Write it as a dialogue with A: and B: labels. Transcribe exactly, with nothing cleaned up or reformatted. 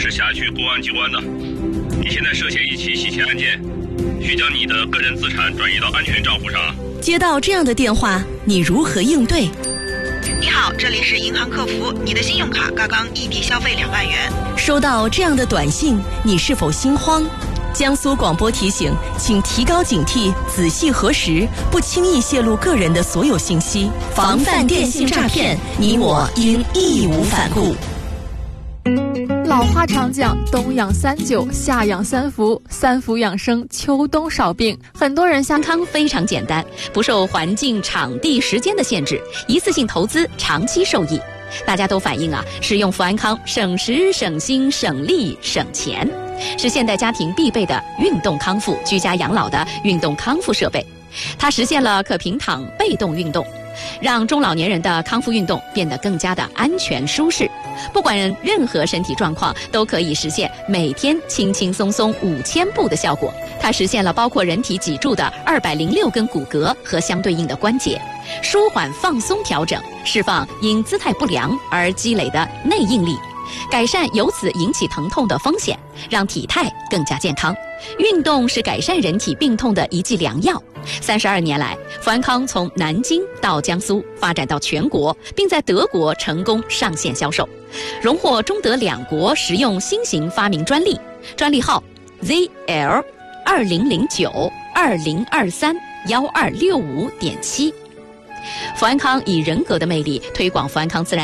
A: 是辖区公安机关的，你现在涉嫌一起洗钱案件，需将你的个人资产转移到安全账户上。
B: 接到这样的电话，你如何应对？
C: 你好，这里是银行客服，你的信用卡刚刚异地消费两万元。
B: 收到这样的短信，你是否心慌？江苏广播提醒，请提高警惕，仔细核实，不轻易泄露个人的所有信息，防范电信诈骗，你我应义无反顾。
D: 老话常讲，冬养三九，夏养三伏，三伏养生，秋冬少病。很多人
E: 安康非常简单，不受环境、场地、时间的限制，一次性投资，长期受益。大家都反映啊，使用富安康省时、省心、省力、省钱，是现代家庭必备的运动康复、居家养老的运动康复设备。它实现了可平躺被动运动，让中老年人的康复运动变得更加的安全舒适。不管任何身体状况，都可以实现每天轻轻松松五千步的效果。它实现了包括人体脊柱的二百零六根骨骼和相对应的关节，舒缓放松调整，释放因姿态不良而积累的内应力，改善由此引起疼痛的风险，让体态更加健康。运动是改善人体病痛的一剂良药。三十二年来，富安康从南京到江苏，发展到全国，并在德国成功上线销售，荣获中德两国实用新型发明专利，专利号 Z L 二零零九二零二三幺二六五点七。富安康以人格的魅力推广富安康自然